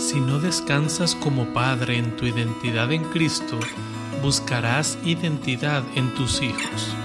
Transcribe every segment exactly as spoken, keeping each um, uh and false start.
Si no descansas como padre en tu identidad en Cristo, buscarás identidad en tus hijos.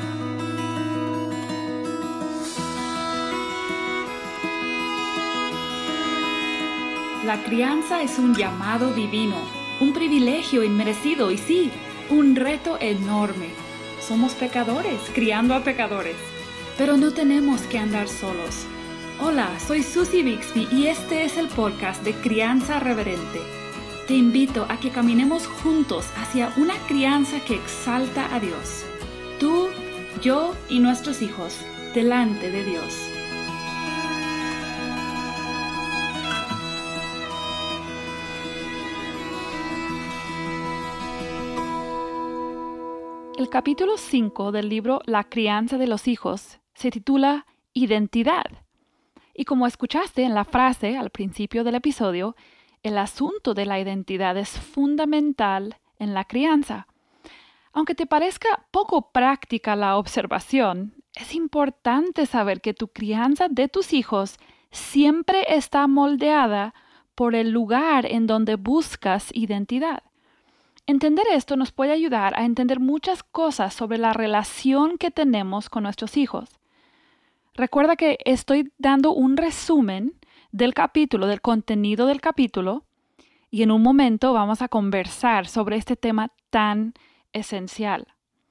La crianza es un llamado divino, un privilegio inmerecido y sí, un reto enorme. Somos pecadores, criando a pecadores, pero no tenemos que andar solos. Hola, soy Susie Bixby y este es el podcast de Crianza Reverente. Te invito a que caminemos juntos hacia una crianza que exalta a Dios. Tú, yo y nuestros hijos, delante de Dios. El capítulo cinco del libro La crianza de los hijos se titula Identidad. Y como escuchaste en la frase al principio del episodio, el asunto de la identidad es fundamental en la crianza. Aunque te parezca poco práctica la observación, es importante saber que tu crianza de tus hijos siempre está moldeada por el lugar en donde buscas identidad. Entender esto nos puede ayudar a entender muchas cosas sobre la relación que tenemos con nuestros hijos. Recuerda que estoy dando un resumen del capítulo, del contenido del capítulo, y en un momento vamos a conversar sobre este tema tan esencial.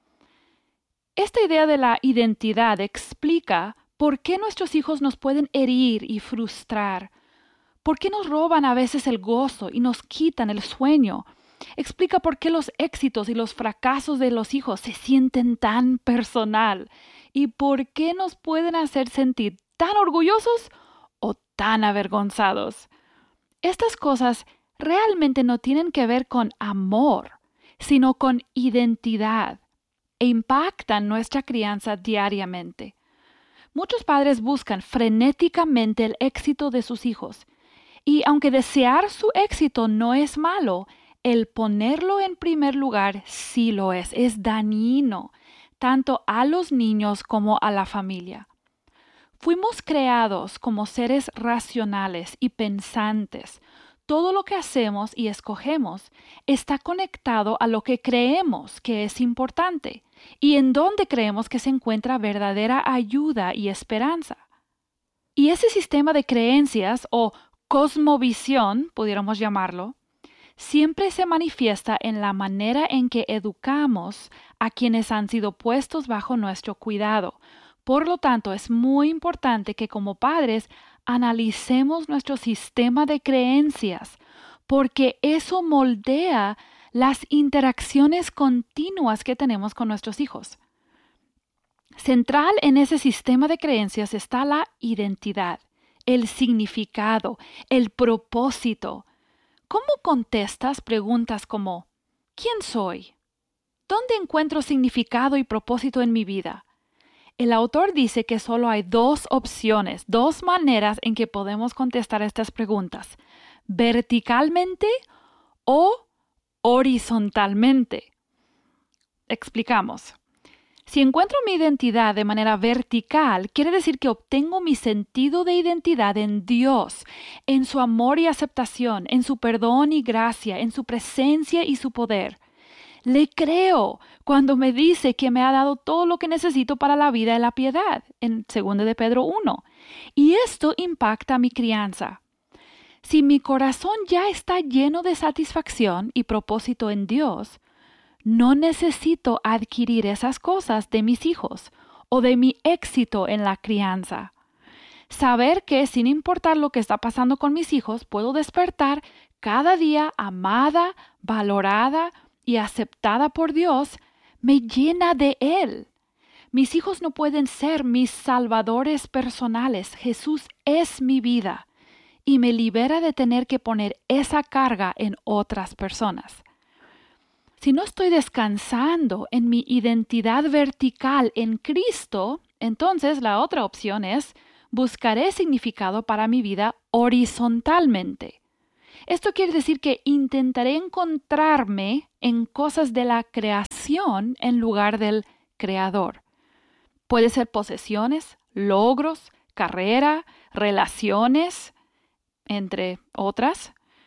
Esta idea de la identidad explica por qué nuestros hijos nos pueden herir y frustrar, por qué nos roban a veces el gozo y nos quitan el sueño. Explica por qué los éxitos y los fracasos de los hijos se sienten tan personal y por qué nos pueden hacer sentir tan orgullosos o tan avergonzados. Estas cosas realmente no tienen que ver con amor, sino con identidad e impactan nuestra crianza diariamente. Muchos padres buscan frenéticamente el éxito de sus hijos y aunque desear su éxito no es malo, el ponerlo en primer lugar sí lo es, es dañino, tanto a los niños como a la familia. Fuimos creados como seres racionales y pensantes. Todo lo que hacemos y escogemos está conectado a lo que creemos que es importante y en donde creemos que se encuentra verdadera ayuda y esperanza. Y ese sistema de creencias o cosmovisión, pudiéramos llamarlo, siempre se manifiesta en la manera en que educamos a quienes han sido puestos bajo nuestro cuidado. Por lo tanto, es muy importante que como padres analicemos nuestro sistema de creencias, porque eso moldea las interacciones continuas que tenemos con nuestros hijos. Central en ese sistema de creencias está la identidad, el significado, el propósito. ¿Cómo contestas preguntas como ¿quién soy? ¿Dónde encuentro significado y propósito en mi vida? El autor dice que solo hay dos opciones, dos maneras en que podemos contestar estas preguntas, verticalmente o horizontalmente. Explicamos. Si encuentro mi identidad de manera vertical, quiere decir que obtengo mi sentido de identidad en Dios, en su amor y aceptación, en su perdón y gracia, en su presencia y su poder. Le creo cuando me dice que me ha dado todo lo que necesito para la vida y la piedad, en segundo de Pedro uno. Y esto impacta mi crianza. Si mi corazón ya está lleno de satisfacción y propósito en Dios, no necesito adquirir esas cosas de mis hijos o de mi éxito en la crianza. Saber que sin importar lo que está pasando con mis hijos, puedo despertar cada día amada, valorada y aceptada por Dios, me llena de Él. Mis hijos no pueden ser mis salvadores personales. Jesús es mi vida y me libera de tener que poner esa carga en otras personas. Si no estoy descansando en mi identidad vertical en Cristo, entonces la otra opción es buscaré significado para mi vida horizontalmente. Esto quiere decir que intentaré encontrarme en cosas de la creación en lugar del creador. Puede ser posesiones, logros, carrera, relaciones, entre otras.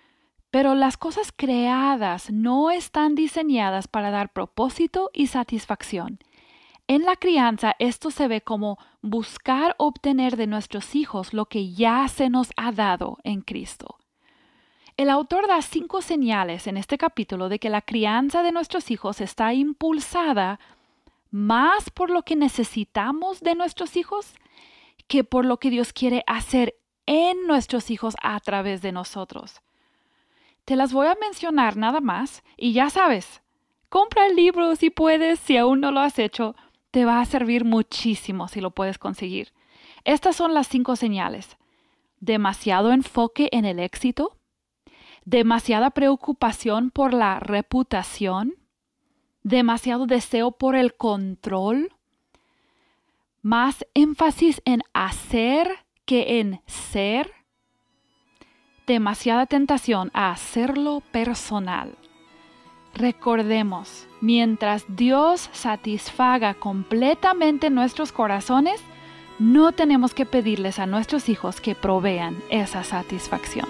Pero las cosas creadas no están diseñadas para dar propósito y satisfacción. En la crianza esto se ve como buscar obtener de nuestros hijos lo que ya se nos ha dado en Cristo. El autor da cinco señales en este capítulo de que la crianza de nuestros hijos está impulsada más por lo que necesitamos de nuestros hijos que por lo que Dios quiere hacer en nuestros hijos a través de nosotros. Te las voy a mencionar nada más y ya sabes, compra el libro si puedes, si aún no lo has hecho, te va a servir muchísimo si lo puedes conseguir. Estas son las cinco señales. Demasiado enfoque en el éxito, demasiada preocupación por la reputación, demasiado deseo por el control, más énfasis en hacer que en ser, demasiada tentación a hacerlo personal. Recordemos, mientras Dios satisfaga completamente nuestros corazones, no tenemos que pedirles a nuestros hijos que provean esa satisfacción.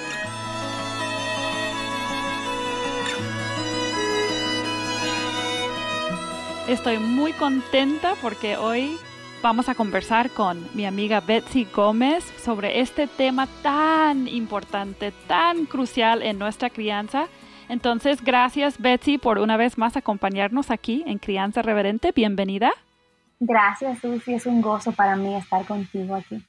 Estoy muy contenta porque hoy vamos a conversar con mi amiga Betsy Gómez sobre este tema tan importante, tan crucial en nuestra crianza. Entonces, gracias Betsy por una vez más acompañarnos aquí en Crianza Reverente. Bienvenida. Gracias, Susi. Es un gozo para mí estar contigo aquí.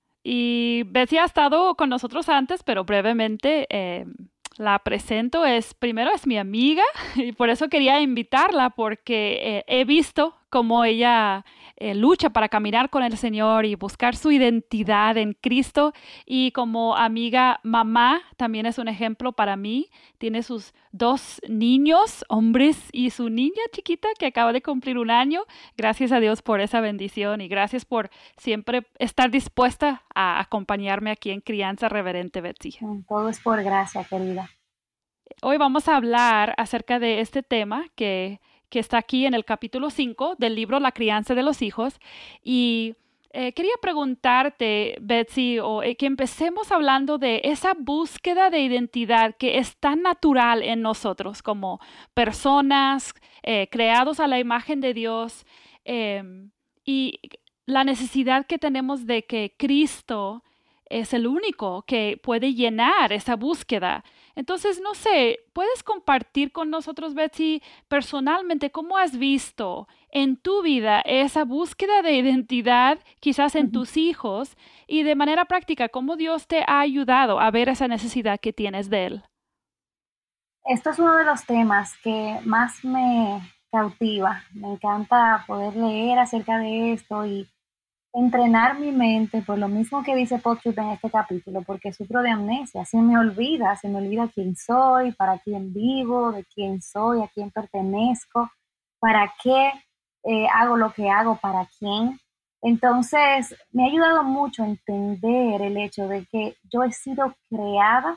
Y Betsy ha estado con nosotros antes, pero brevemente eh, la presento. Es, primero es mi amiga y por eso quería invitarla porque eh, he visto cómo ella eh, lucha para caminar con el Señor y buscar su identidad en Cristo. Y como amiga mamá también es un ejemplo para mí. Tiene sus dos niños, hombres, y su niña chiquita que acaba de cumplir un año. Gracias a Dios por esa bendición y gracias por siempre estar dispuesta a acompañarme aquí en Crianza Reverente, Betsy. Todo es por gracia, querida. Hoy vamos a hablar acerca de este tema que, que está aquí en el capítulo cinco del libro La crianza de los hijos. Y eh, quería preguntarte, Betsy, o, eh, que empecemos hablando de esa búsqueda de identidad que es tan natural en nosotros como personas eh, creados a la imagen de Dios eh, y la necesidad que tenemos de que Cristo es el único que puede llenar esa búsqueda. Entonces, no sé, ¿puedes compartir con nosotros, Betsy, personalmente cómo has visto en tu vida esa búsqueda de identidad, quizás en tus hijos, y de manera práctica, cómo Dios te ha ayudado a ver esa necesidad que tienes de Él? Esto es uno de los temas que más me cautiva. Me encanta poder leer acerca de esto y entrenar mi mente por lo mismo que dice Paul Tripp en este capítulo, porque sufro de amnesia, se me olvida, se me olvida quién soy, para quién vivo, de quién soy, a quién pertenezco, para qué eh, hago lo que hago, para quién. Entonces, me ha ayudado mucho a entender el hecho de que yo he sido creada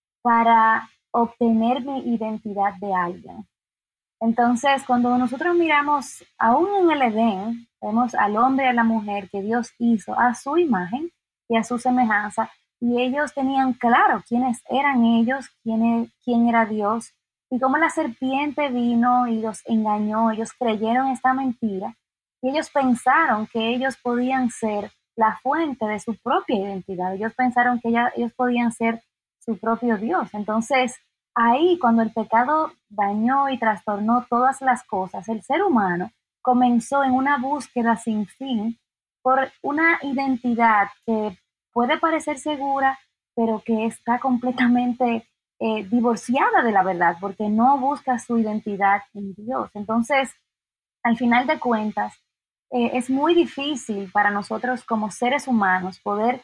para obtener mi identidad de alguien. Entonces, cuando nosotros miramos aún en el Edén, vemos al hombre y a la mujer que Dios hizo a su imagen y a su semejanza, y ellos tenían claro quiénes eran ellos, quién, quién era Dios, y cómo la serpiente vino y los engañó. Ellos creyeron esta mentira, y ellos pensaron que ellos podían ser la fuente de su propia identidad. Ellos pensaron que ella, ellos podían ser su propio Dios. Entonces, ahí, cuando el pecado dañó y trastornó todas las cosas, el ser humano comenzó en una búsqueda sin fin por una identidad que puede parecer segura, pero que está completamente eh, divorciada de la verdad, porque no busca su identidad en Dios. Entonces, al final de cuentas, eh, es muy difícil para nosotros como seres humanos poder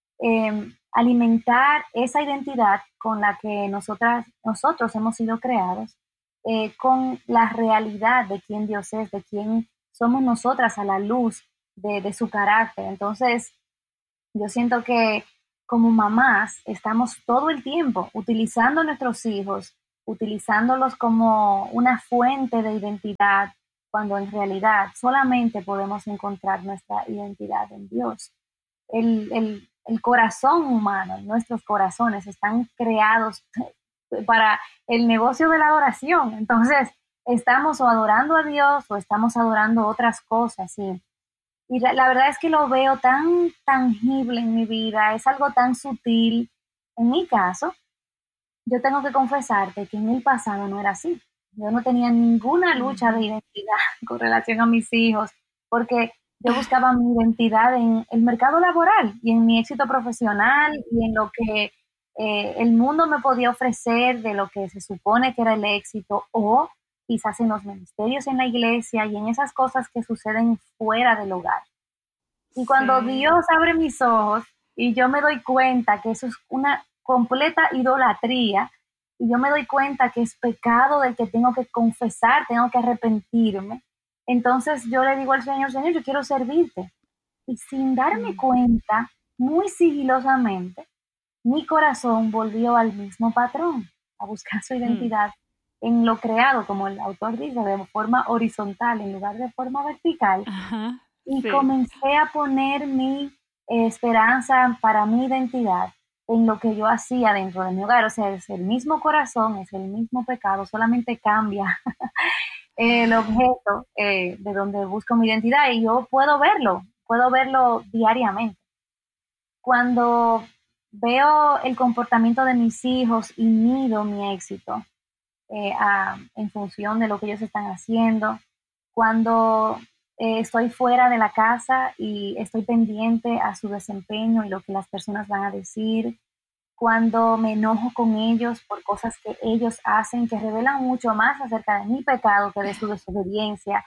eh, alimentar esa identidad con la que nosotras, nosotros hemos sido creados, eh, con la realidad de quién Dios es, de quién somos nosotras a la luz de, de su carácter. Entonces, yo siento que como mamás estamos todo el tiempo utilizando a nuestros hijos, utilizándolos como una fuente de identidad, cuando en realidad solamente podemos encontrar nuestra identidad en Dios. El, el, el corazón humano, nuestros corazones están creados para el negocio de la adoración. Entonces, estamos o adorando a Dios o estamos adorando otras cosas. Y, y la, la verdad es que lo veo tan tangible en mi vida, es algo tan sutil. En mi caso, yo tengo que confesarte que en el pasado no era así. Yo no tenía ninguna lucha de identidad con relación a mis hijos, porque yo buscaba mi identidad en el mercado laboral y en mi éxito profesional y en lo que eh, el mundo me podía ofrecer de lo que se supone que era el éxito, o quizás en los ministerios en la iglesia y en esas cosas que suceden fuera del hogar. Y cuando sí. Dios abre mis ojos y yo me doy cuenta que eso es una completa idolatría, y yo me doy cuenta que es pecado del que tengo que confesar, tengo que arrepentirme, entonces yo le digo al Señor, Señor, yo quiero servirte. Y sin darme cuenta, muy sigilosamente, mi corazón volvió al mismo patrón, a buscar su identidad mm. en lo creado, como el autor dice, de forma horizontal en lugar de forma vertical. Ajá, y sí. comencé a poner mi eh, esperanza para mi identidad en lo que yo hacía dentro de mi hogar. O sea, es el mismo corazón, es el mismo pecado, solamente cambia el objeto eh, de donde busco mi identidad, y yo puedo verlo, puedo verlo diariamente. Cuando veo el comportamiento de mis hijos y mido mi éxito eh, a, en función de lo que ellos están haciendo, cuando eh, estoy fuera de la casa y estoy pendiente a su desempeño y lo que las personas van a decir, cuando me enojo con ellos por cosas que ellos hacen que revelan mucho más acerca de mi pecado que de su desobediencia,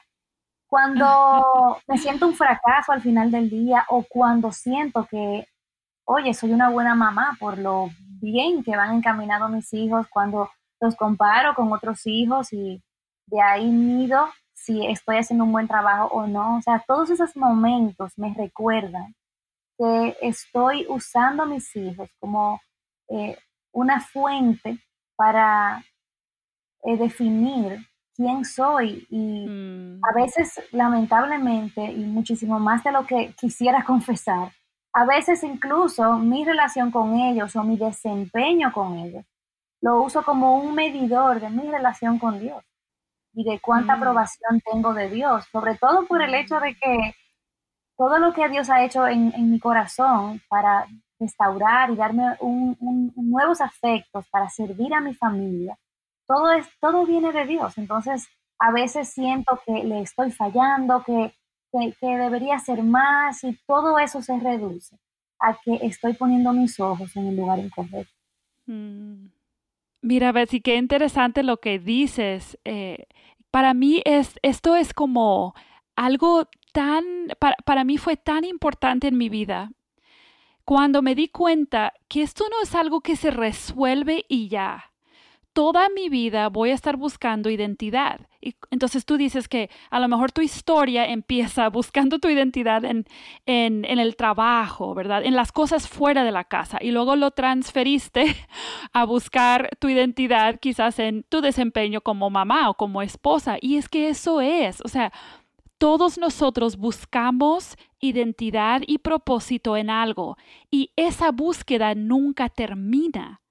cuando me siento un fracaso al final del día, o cuando siento que, oye, soy una buena mamá por lo bien que van encaminados mis hijos, cuando los comparo con otros hijos y de ahí mido si estoy haciendo un buen trabajo o no. O sea, todos esos momentos me recuerdan que estoy usando a mis hijos como Eh, una fuente para eh, definir quién soy, y mm. a veces, lamentablemente, y muchísimo más de lo que quisiera confesar, a veces incluso mi relación con ellos o mi desempeño con ellos lo uso como un medidor de mi relación con Dios y de cuánta mm. aprobación tengo de Dios, sobre todo por el hecho de que todo lo que Dios ha hecho en, en mi corazón para restaurar y darme un, un, un nuevos afectos para servir a mi familia, todo, es, todo viene de Dios. Entonces, a veces siento que le estoy fallando, que, que, que debería hacer más, y todo eso se reduce a que estoy poniendo mis ojos en el lugar incorrecto. Mm. Mira, Betsy, qué interesante lo que dices. Eh, para mí es, esto es como algo tan, para, para mí fue tan importante en mi vida, cuando me di cuenta que esto no es algo que se resuelve y ya. Toda mi vida voy a estar buscando identidad. Y entonces tú dices que a lo mejor tu historia empieza buscando tu identidad en, en, en el trabajo, ¿verdad? En las cosas fuera de la casa. Y luego lo transferiste a buscar tu identidad quizás en tu desempeño como mamá o como esposa. Y es que eso es, o sea, todos nosotros buscamos identidad y propósito en algo, y esa búsqueda nunca termina.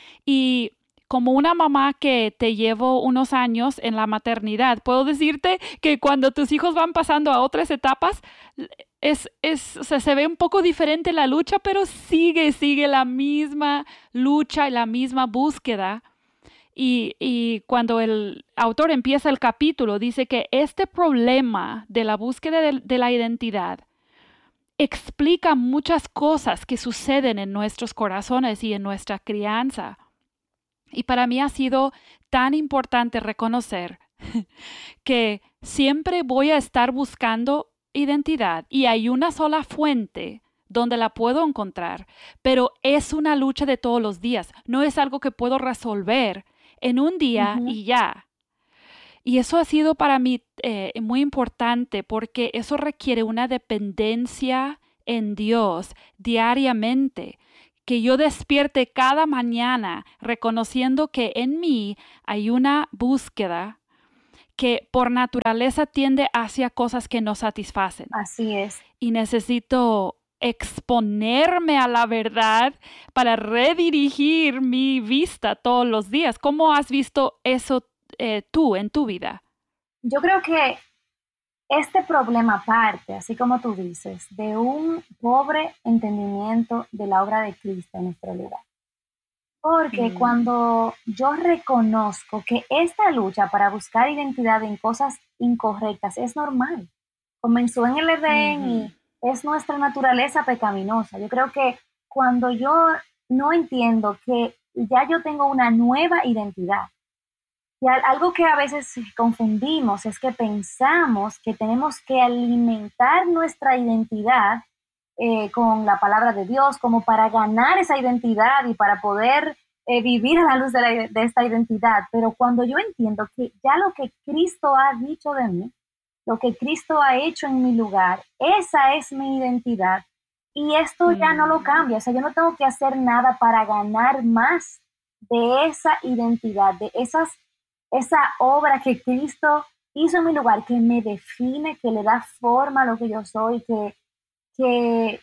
Y como una mamá que te llevo unos años en la maternidad, puedo decirte que cuando tus hijos van pasando a otras etapas, es, es, o sea, se ve un poco diferente la lucha, pero sigue, sigue la misma lucha y la misma búsqueda. Y, y cuando el autor empieza el capítulo, dice que este problema de la búsqueda de, de la identidad explica muchas cosas que suceden en nuestros corazones y en nuestra crianza. Y para mí ha sido tan importante reconocer que siempre voy a estar buscando identidad, y hay una sola fuente donde la puedo encontrar, pero es una lucha de todos los días. No es algo que puedo resolver en un día uh-huh. y ya. Y eso ha sido para mí eh, muy importante, porque eso requiere una dependencia en Dios diariamente, que yo despierte cada mañana reconociendo que en mí hay una búsqueda que por naturaleza tiende hacia cosas que no satisfacen. Así es. Y necesito exponerme a la verdad para redirigir mi vista todos los días. ¿Cómo has visto eso eh, tú en tu vida? Yo creo que este problema parte, así como tú dices, de un pobre entendimiento de la obra de Cristo en nuestro lugar. Porque mm. cuando yo reconozco que esta lucha para buscar identidad en cosas incorrectas es normal, comenzó en el Edén uh-huh. y es nuestra naturaleza pecaminosa. Yo creo que cuando yo no entiendo que ya yo tengo una nueva identidad, y algo que a veces confundimos es que pensamos que tenemos que alimentar nuestra identidad eh, con la palabra de Dios, como para ganar esa identidad y para poder eh, vivir a la luz de, la, de esta identidad. Pero cuando yo entiendo que ya lo que Cristo ha dicho de mí, lo que Cristo ha hecho en mi lugar, esa es mi identidad. Y esto mm. ya no lo cambia. O sea, yo no tengo que hacer nada para ganar más de esa identidad, de esas esa obra que Cristo hizo en mi lugar, que me define, que le da forma a lo que yo soy, que, que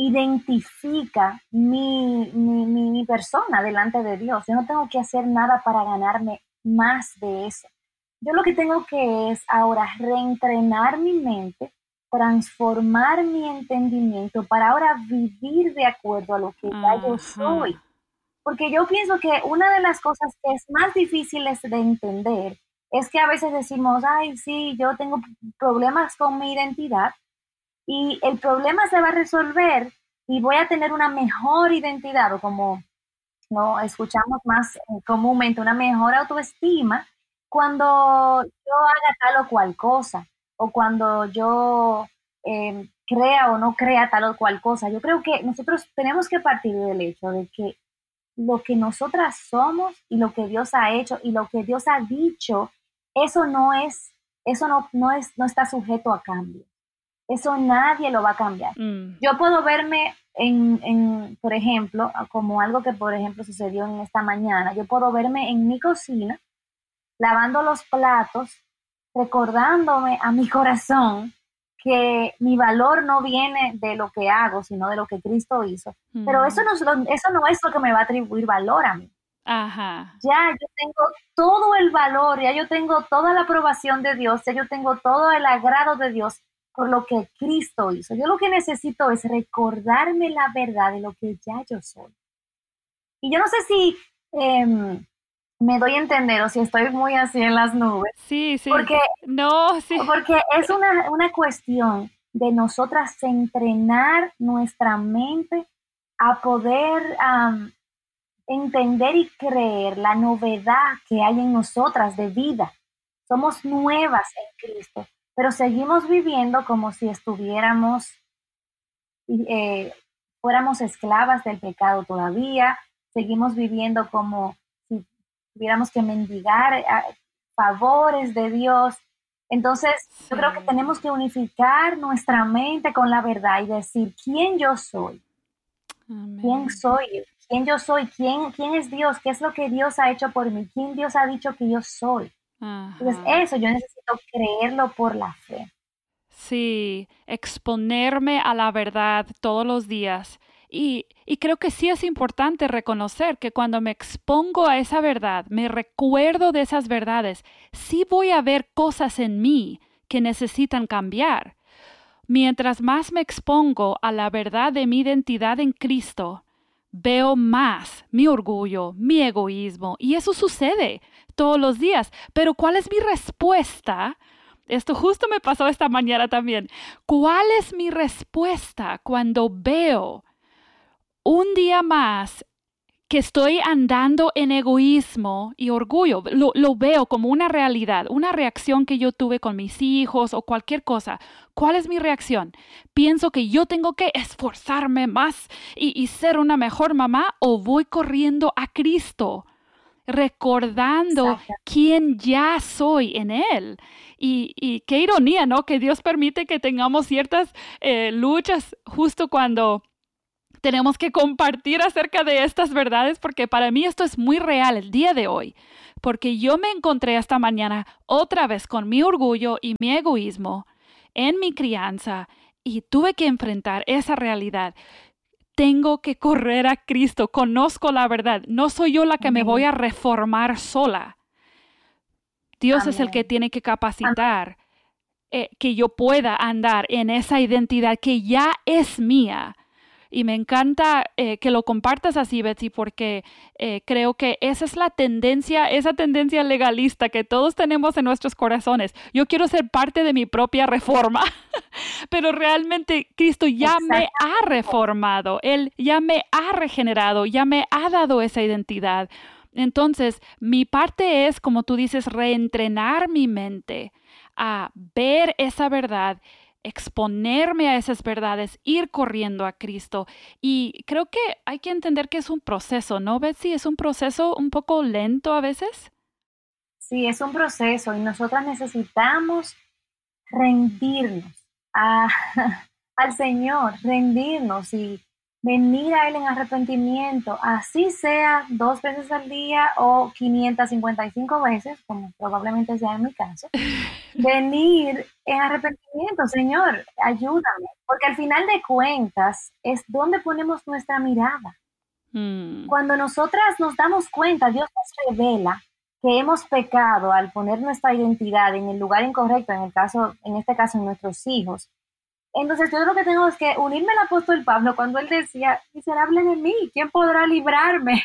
identifica mi, mi, mi, mi persona delante de Dios. Yo no tengo que hacer nada para ganarme más de eso. Yo lo que tengo que es ahora reentrenar mi mente, transformar mi entendimiento para ahora vivir de acuerdo a lo que ya uh-huh. yo soy. Porque yo pienso que una de las cosas que es más difíciles de entender es que a veces decimos, ay, sí, yo tengo problemas con mi identidad y el problema se va a resolver y voy a tener una mejor identidad, o como no escuchamos más comúnmente, una mejor autoestima cuando yo haga tal o cual cosa, o cuando yo eh, crea o no crea tal o cual cosa. Yo creo que nosotros tenemos que partir del hecho de que lo que nosotras somos y lo que Dios ha hecho y lo que Dios ha dicho, eso no es, eso no, no es, no está sujeto a cambio. Eso nadie lo va a cambiar. Mm. Yo puedo verme en, en, por ejemplo, como algo que, por ejemplo, sucedió en esta mañana. Yo puedo verme en mi cocina, lavando los platos, recordándome a mi corazón que mi valor no viene de lo que hago, sino de lo que Cristo hizo. Mm. Pero eso no, eso no es lo que me va a atribuir valor a mí. Ajá. Ya yo tengo todo el valor, ya yo tengo toda la aprobación de Dios, ya yo tengo todo el agrado de Dios por lo que Cristo hizo. Yo lo que necesito es recordarme la verdad de lo que ya yo soy. Y yo no sé si eh, me doy a entender o si estoy muy así en las nubes. Sí, sí. Porque, no, sí. porque es una, una cuestión de nosotras entrenar nuestra mente a poder um, entender y creer la novedad que hay en nosotras de vida. Somos nuevas en Cristo, pero seguimos viviendo como si estuviéramos, eh, fuéramos esclavas del pecado todavía, seguimos viviendo como si tuviéramos que mendigar favores de Dios. Entonces, sí. Yo creo que tenemos que unificar nuestra mente con la verdad y decir, ¿quién yo soy? Amén. ¿Quién soy? ¿Quién yo soy? ¿Quién, quién es Dios? ¿Qué es lo que Dios ha hecho por mí? ¿Quién Dios ha dicho que yo soy? Ajá. Entonces, eso yo necesito creerlo por la fe. Sí, exponerme a la verdad todos los días. Y, y creo que sí es importante reconocer que cuando me expongo a esa verdad, me recuerdo de esas verdades, sí voy a ver cosas en mí que necesitan cambiar. Mientras más me expongo a la verdad de mi identidad en Cristo, veo más mi orgullo, mi egoísmo, y eso sucede todos los días. Pero ¿cuál es mi respuesta? Esto justo me pasó esta mañana también. ¿Cuál es mi respuesta cuando veo un día más que estoy andando en egoísmo y orgullo? Lo, lo veo como una realidad, una reacción que yo tuve con mis hijos o cualquier cosa. ¿Cuál es mi reacción? ¿Pienso que yo tengo que esforzarme más y, y ser una mejor mamá, o voy corriendo a Cristo, recordando Exacto. quién ya soy en Él? Y, y qué ironía, ¿no? Que Dios permite que tengamos ciertas eh, luchas justo cuando tenemos que compartir acerca de estas verdades, porque para mí esto es muy real el día de hoy, porque yo me encontré esta mañana otra vez con mi orgullo y mi egoísmo en mi crianza, y tuve que enfrentar esa realidad. Tengo que correr a Cristo, conozco la verdad. No soy yo la que me voy a reformar sola. Dios Amén. Es el que tiene que capacitar eh, que yo pueda andar en esa identidad que ya es mía. Y me encanta eh, que lo compartas así, Betsy, porque eh, creo que esa es la tendencia, esa tendencia legalista que todos tenemos en nuestros corazones. Yo quiero ser parte de mi propia reforma, pero realmente Cristo ya me ha reformado. Él ya me ha regenerado, ya me ha dado esa identidad. Entonces, mi parte es, como tú dices, reentrenar mi mente a ver esa verdad, exponerme a esas verdades, ir corriendo a Cristo. Y creo que hay que entender que es un proceso, ¿no, Betsy? Es un proceso un poco lento a veces. Sí, es un proceso y nosotras necesitamos rendirnos a, al Señor, rendirnos y venir a Él en arrepentimiento, así sea dos veces al día o quinientas cincuenta y cinco veces, como probablemente sea en mi caso. Venir en arrepentimiento, Señor, ayúdame, porque al final de cuentas es donde ponemos nuestra mirada. Mm. Cuando nosotras nos damos cuenta, Dios nos revela que hemos pecado al poner nuestra identidad en el lugar incorrecto, en el caso, en este caso, en nuestros hijos. Entonces yo lo que tengo es que unirme al apóstol Pablo cuando él decía, miserable de mí, ¿quién podrá librarme?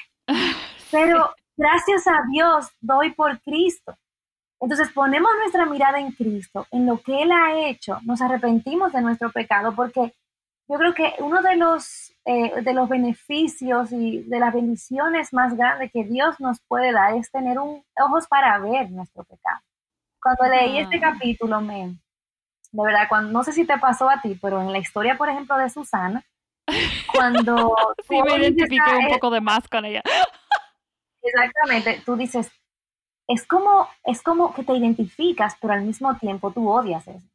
Pero gracias a Dios doy por Cristo. Entonces ponemos nuestra mirada en Cristo, en lo que Él ha hecho, nos arrepentimos de nuestro pecado, porque yo creo que uno de los, eh, de los beneficios y de las bendiciones más grandes que Dios nos puede dar es tener un, ojos para ver nuestro pecado. Cuando leí este capítulo, me, de verdad, cuando, no sé si te pasó a ti, pero en la historia, por ejemplo, de Susana, cuando... sí, me identifiqué un poco de más con ella. Exactamente, tú dices... Es como, es como que te identificas, pero al mismo tiempo tú odias eso.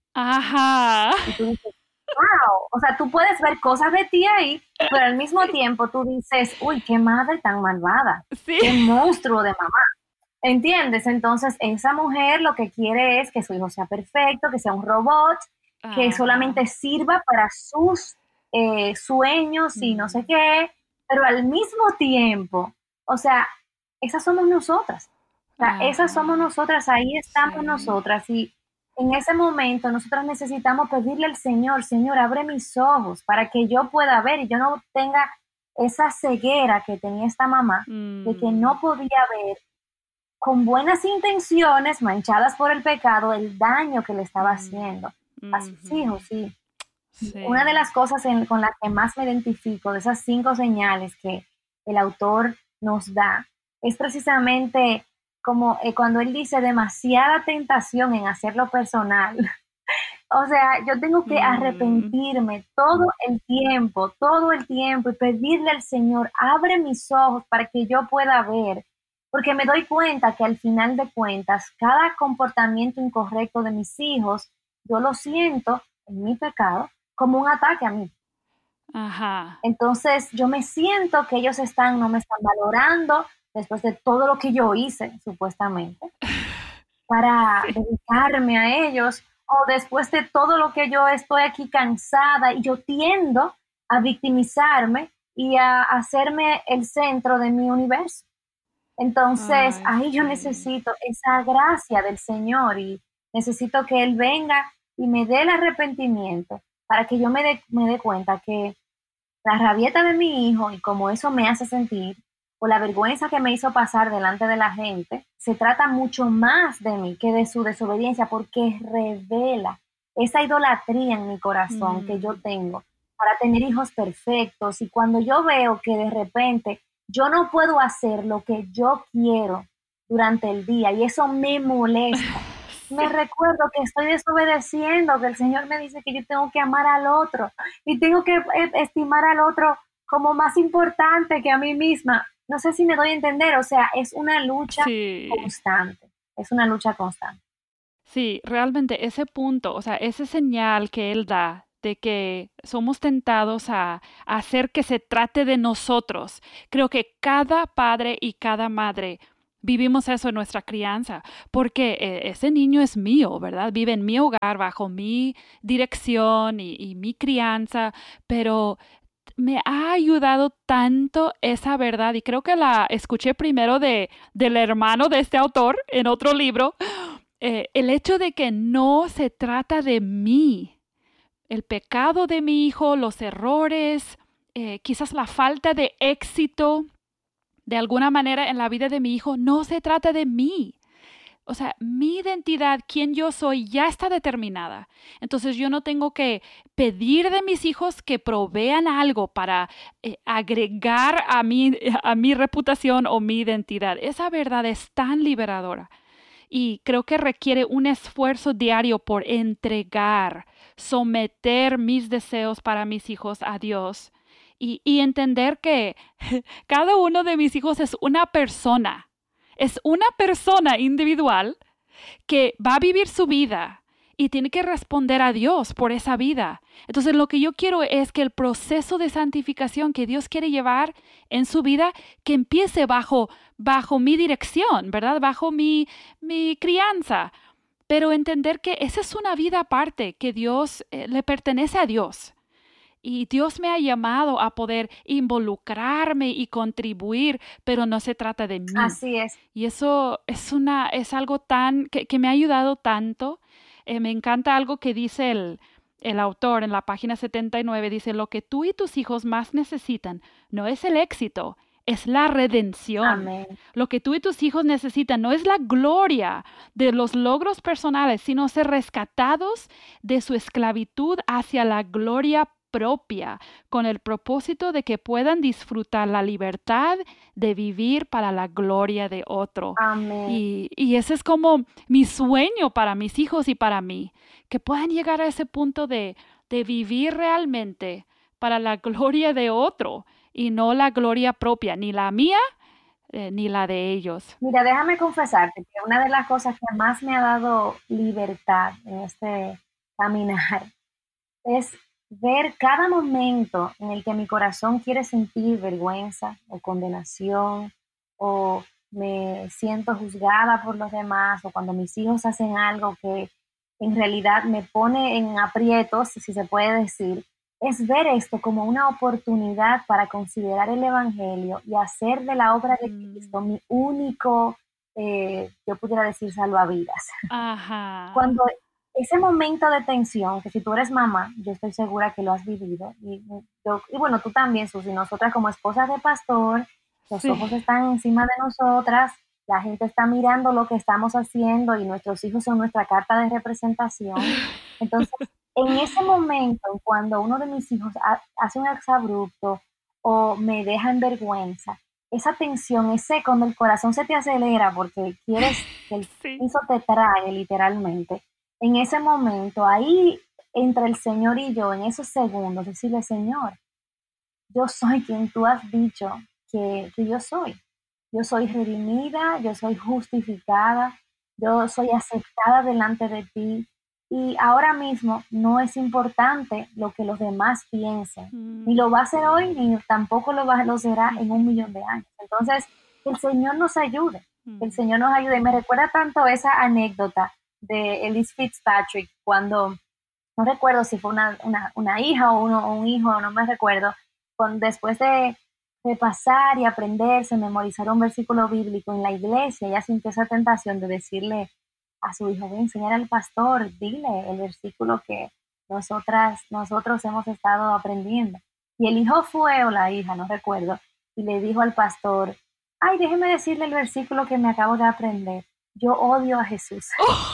Ajá. Y tú dices, wow, o sea, tú puedes ver cosas de ti ahí, pero al mismo tiempo tú dices, uy, qué madre tan malvada, sí. Qué monstruo de mamá. ¿Entiendes? Entonces, esa mujer lo que quiere es que su hijo sea perfecto, que sea un robot, Ajá. que solamente sirva para sus eh, sueños y mm. no sé qué, pero al mismo tiempo, o sea, esas somos nosotras. O sea, esas somos nosotras, ahí estamos sí. nosotras y en ese momento nosotras necesitamos pedirle al Señor, Señor, abre mis ojos para que yo pueda ver y yo no tenga esa ceguera que tenía esta mamá, mm. de que no podía ver con buenas intenciones, manchadas por el pecado, el daño que le estaba haciendo mm. a sus hijos. Sí. Sí. Una de las cosas en, con las que más me identifico, de esas cinco señales que el autor nos da, es precisamente... como eh, cuando él dice demasiada tentación en hacerlo personal. O sea, yo tengo que arrepentirme todo el tiempo, todo el tiempo y pedirle al Señor, abre mis ojos para que yo pueda ver, porque me doy cuenta que al final de cuentas, cada comportamiento incorrecto de mis hijos, yo lo siento en mi pecado como un ataque a mí. Ajá. Entonces, yo me siento que ellos están, no me están valorando, después de todo lo que yo hice, supuestamente, para sí. dedicarme a ellos, o después de todo lo que yo estoy aquí cansada, y yo tiendo a victimizarme y a hacerme el centro de mi universo. Entonces, Ay, ahí yo sí. necesito esa gracia del Señor, y necesito que Él venga y me dé el arrepentimiento, para que yo me dé me dé cuenta que la rabieta de mi hijo, y como eso me hace sentir, o la vergüenza que me hizo pasar delante de la gente, se trata mucho más de mí que de su desobediencia, porque revela esa idolatría en mi corazón mm. que yo tengo para tener hijos perfectos. Y cuando yo veo que de repente yo no puedo hacer lo que yo quiero durante el día y eso me molesta, sí. me recuerdo que estoy desobedeciendo, que el Señor me dice que yo tengo que amar al otro y tengo que estimar al otro como más importante que a mí misma. No sé si me doy a entender, o sea, es una lucha sí. constante, es una lucha constante. Sí, realmente ese punto, o sea, ese señal que él da de que somos tentados a, a hacer que se trate de nosotros, creo que cada padre y cada madre Vivimos eso en nuestra crianza, porque eh, ese niño es mío, ¿verdad? Vive en mi hogar, bajo mi dirección y, y mi crianza, pero me ha ayudado tanto esa verdad, y creo que la escuché primero de, del hermano de este autor en otro libro, eh, el hecho de que no se trata de mí, el pecado de mi hijo, los errores, eh, quizás la falta de éxito de alguna manera en la vida de mi hijo, no se trata de mí. O sea, mi identidad, quién yo soy, ya está determinada. Entonces yo no tengo que pedir de mis hijos que provean algo para eh, agregar a mi, a mi reputación o mi identidad. Esa verdad es tan liberadora. Y creo que requiere un esfuerzo diario por entregar, someter mis deseos para mis hijos a Dios. Y, y entender que cada uno de mis hijos es una persona, es una persona individual que va a vivir su vida y tiene que responder a Dios por esa vida. Entonces lo que yo quiero es que el proceso de santificación que Dios quiere llevar en su vida, que empiece bajo, bajo mi dirección, ¿verdad? Bajo mi, mi crianza. Pero entender que esa es una vida aparte, que Dios eh, le pertenece a Dios. Y Dios me ha llamado a poder involucrarme y contribuir, pero no se trata de mí. Así es. Y eso es, una, es algo tan que, que me ha ayudado tanto. Eh, me encanta algo que dice el, el autor en la página setenta y nueve. Dice, lo que tú y tus hijos más necesitan no es el éxito, es la redención. Amén. Lo que tú y tus hijos necesitan no es la gloria de los logros personales, sino ser rescatados de su esclavitud hacia la gloria propia, con el propósito de que puedan disfrutar la libertad de vivir para la gloria de otro. Amén. Y, y ese es como mi sueño para mis hijos y para mí, que puedan llegar a ese punto de, de vivir realmente para la gloria de otro y no la gloria propia, ni la mía eh, ni la de ellos. Mira, déjame confesarte que una de las cosas que más me ha dado libertad en este caminar es ver cada momento en el que mi corazón quiere sentir vergüenza o condenación, o me siento juzgada por los demás, o cuando mis hijos hacen algo que en realidad me pone en aprietos, si se puede decir, es ver esto como una oportunidad para considerar el Evangelio y hacer de la obra de Cristo mi único, eh, yo pudiera decir, salvavidas. Ajá. Cuando ese momento de tensión, que si tú eres mamá, yo estoy segura que lo has vivido, y, yo, y bueno, tú también, Susi, nosotras como esposas de pastor, los Sí. ojos están encima de nosotras, la gente está mirando lo que estamos haciendo y nuestros hijos son nuestra carta de representación. Entonces, en ese momento, cuando uno de mis hijos ha, hace un exabrupto o me deja en vergüenza, esa tensión, ese cuando el corazón se te acelera porque quieres que el Sí. piso te trague literalmente, en ese momento, ahí entre el Señor y yo, en esos segundos, decirle, Señor, yo soy quien tú has dicho que, que yo soy. Yo soy redimida, yo soy justificada, yo soy aceptada delante de ti. Y ahora mismo no es importante lo que los demás piensen. Mm. Ni lo va a hacer hoy, ni tampoco lo, va, lo será en un millón de años. Entonces, que el Señor nos ayude. Que el Señor nos ayude. Me recuerda tanto esa anécdota de Elise Fitzpatrick, cuando, no recuerdo si fue una, una, una hija o, uno, o un hijo, no me recuerdo, cuando después de, de pasar y aprenderse, memorizar un versículo bíblico en la iglesia, ella sintió esa tentación de decirle a su hijo, ven, enseñar al pastor, dile el versículo que nosotras, nosotros hemos estado aprendiendo. Y el hijo fue, o la hija, no recuerdo, y le dijo al pastor, ay, déjeme decirle el versículo que me acabo de aprender. Yo odio a Jesús. Oh.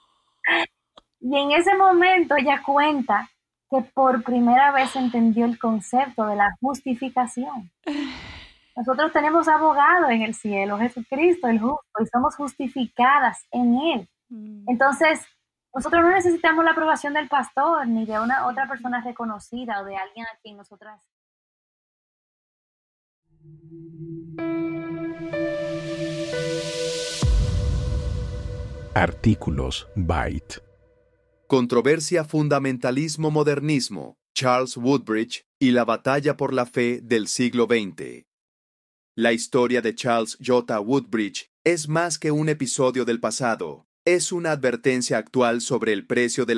Y en ese momento ella cuenta que por primera vez entendió el concepto de la justificación. Nosotros tenemos abogado en el cielo, Jesucristo el justo, y somos justificadas en Él. Entonces, nosotros no necesitamos la aprobación del pastor, ni de una otra persona reconocida o de alguien a quien nosotras... Artículos Byte. Controversia Fundamentalismo-Modernismo, Charles Woodbridge y la batalla por la fe del siglo veinte. La historia de Charles J. Woodbridge es más que un episodio del pasado. Es una advertencia actual sobre el precio de la